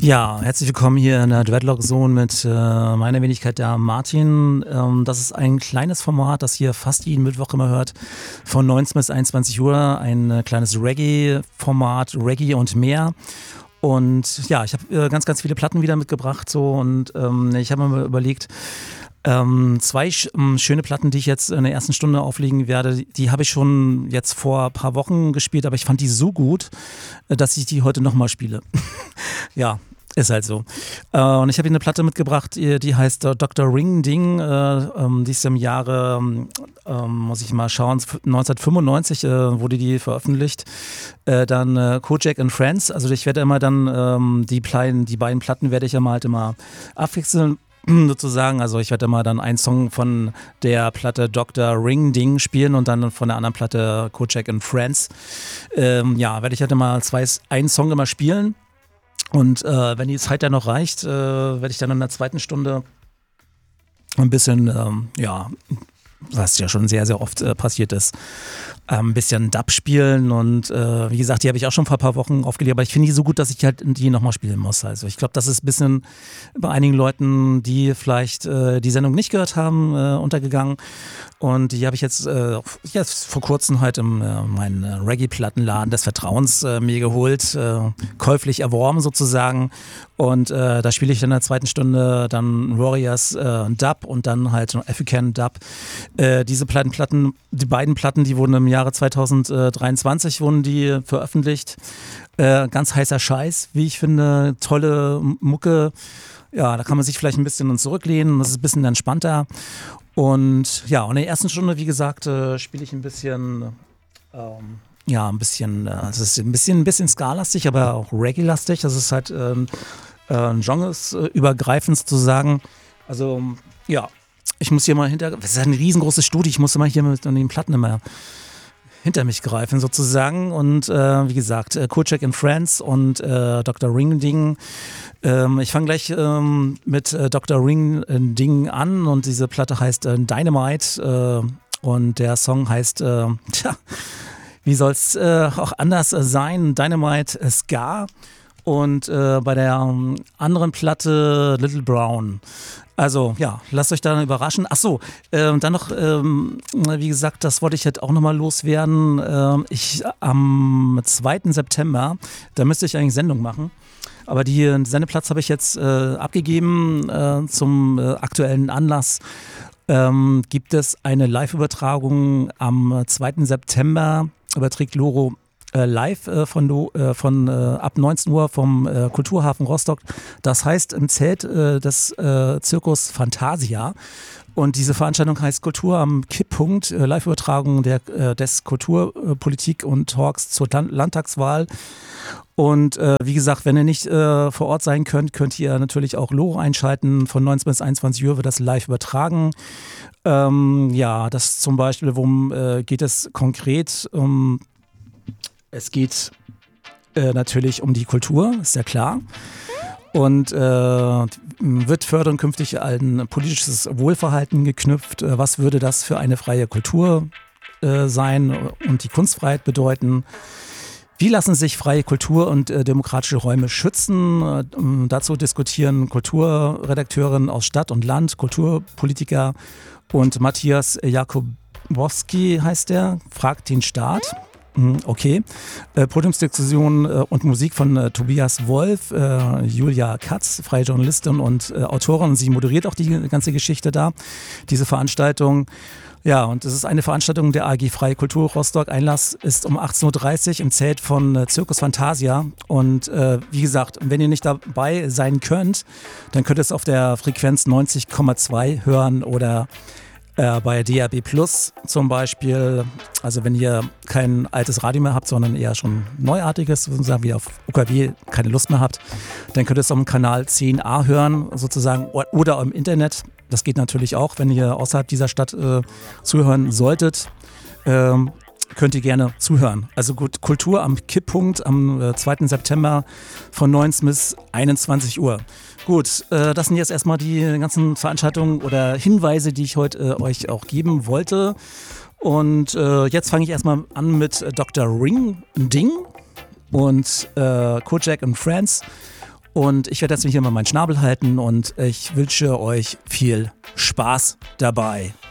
Ja, herzlich willkommen hier in der Dreadlock-Zone mit meiner Wenigkeit, der Martin. Das ist ein kleines Format, das hier fast jeden Mittwoch immer hört, von 19 bis 21 Uhr. Ein kleines Reggae-Format, Reggae und mehr. Und ja, ich habe ganz, ganz viele Platten wieder mitgebracht so und ich habe mir überlegt, zwei schöne Platten, die ich jetzt in der ersten Stunde auflegen werde, die habe ich schon jetzt vor ein paar Wochen gespielt, aber ich fand die so gut, dass ich die heute nochmal spiele. Ja, ist halt so. Und ich habe hier eine Platte mitgebracht, die heißt Dr. Ring Ding. Die ist im Jahre, muss ich mal schauen, 1995 wurde die veröffentlicht. Dann Kojak and Friends. Also ich werde immer dann die beiden Platten werde ich immer abwechseln. Sozusagen, also ich werde immer dann einen Song von der Platte Dr. Ring Ding spielen und dann von der anderen Platte Kojak and Friends. Werde ich halt immer einen Song immer spielen und wenn die Zeit dann noch reicht, werde ich dann in der zweiten Stunde ein bisschen, was ja schon sehr, sehr oft passiert ist, ein bisschen Dub spielen und wie gesagt, die habe ich auch schon vor ein paar Wochen aufgelegt, aber ich finde die so gut, dass ich halt die nochmal spielen muss. Also ich glaube, das ist ein bisschen bei einigen Leuten, die vielleicht die Sendung nicht gehört haben, untergegangen und die habe ich jetzt vor kurzem halt in meinen Reggae-Plattenladen des Vertrauens mir geholt, käuflich erworben sozusagen und da spiele ich in der zweiten Stunde dann Warriors Dub und dann halt African Dub. Diese Platten, die beiden Platten, die wurden im Jahre 2023 wurden die veröffentlicht. Ganz heißer Scheiß, wie ich finde, tolle Mucke. Ja, da kann man sich vielleicht ein bisschen zurücklehnen, das ist ein bisschen entspannter. Und ja, und in der ersten Stunde, wie gesagt, spiele ich ein bisschen, es ist ein bisschen Ska-lastig, aber auch Reggae-lastig. Das ist halt genresübergreifend sozusagen. Also, ja. Ich muss hier mal das ist ein riesengroßes Studio, ich muss immer hier mit den Platten immer hinter mich greifen sozusagen und wie gesagt, Kojak and Friends und Dr. Ring Ding. Ich fange gleich mit Dr. Ring Ding an und diese Platte heißt Dynamite und der Song heißt, wie soll's auch anders sein, Dynamite Ska und bei der anderen Platte Little Brown. Also ja, lasst euch da überraschen. Ach so, dann noch, wie gesagt, das wollte ich jetzt auch nochmal loswerden. Am 2. September, da müsste ich eigentlich Sendung machen. Aber den Sendeplatz habe ich jetzt abgegeben zum aktuellen Anlass. Gibt es eine Live-Übertragung am 2. September, überträgt Loro live von ab 19 Uhr vom Kulturhafen Rostock. Das heißt im Zelt des Circus Fantasia. Und diese Veranstaltung heißt Kultur am Kipppunkt, Live-Übertragung des Kulturpolitik und Talks zur Landtagswahl. Und wie gesagt, wenn ihr nicht vor Ort sein könnt ihr natürlich auch Loro einschalten. Von 19 bis 21 Uhr wird das live übertragen. Das zum Beispiel, worum geht es konkret? Es geht natürlich um die Kultur, ist ja klar. Und wird fördern künftig ein politisches Wohlverhalten geknüpft. Was würde das für eine freie Kultur sein und die Kunstfreiheit bedeuten? Wie lassen sich freie Kultur und demokratische Räume schützen? Dazu diskutieren Kulturredakteurin aus Stadt und Land, Kulturpolitiker und Matthias Jakubowski heißt der, fragt den Staat. Okay. Podiumsdiskussion und Musik von Tobias Wolf, Julia Katz, freie Journalistin und Autorin. Sie moderiert auch die ganze Geschichte da, diese Veranstaltung. Ja, und es ist eine Veranstaltung der AG Freie Kultur Rostock. Einlass ist um 18.30 Uhr im Zelt von Circus Fantasia. Und wie gesagt, wenn ihr nicht dabei sein könnt, dann könnt ihr es auf der Frequenz 90,2 hören oder bei DAB Plus zum Beispiel, also wenn ihr kein altes Radio mehr habt, sondern eher schon neuartiges, sozusagen wie auf UKW keine Lust mehr habt, dann könnt ihr es auf dem Kanal 10a hören sozusagen oder im Internet. Das geht natürlich auch, wenn ihr außerhalb dieser Stadt zuhören solltet. Könnt ihr gerne zuhören. Also gut, Kultur am Kipppunkt am 2. September von 19 bis 21 Uhr. Gut, das sind jetzt erstmal die ganzen Veranstaltungen oder Hinweise, die ich heute euch auch geben wollte. Und jetzt fange ich erstmal an mit Dr. Ring Ding und Kojak and Friends. Und ich werde jetzt hier mal meinen Schnabel halten und ich wünsche euch viel Spaß dabei.